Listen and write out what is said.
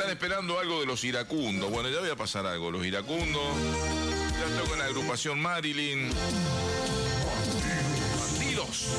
están esperando algo de los iracundos. Bueno, ya voy a pasar algo. Los iracundos. Ya estoy con la agrupación Marilyn. Bandidos.